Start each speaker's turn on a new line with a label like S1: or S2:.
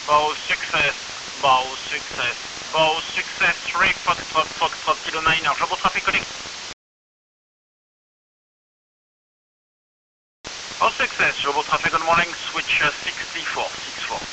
S1: Bow success, 3 Foxtrot, Kilo 9, Jumbo traffic connect. Bow success, Jumbo traffic, good morning, switch 64.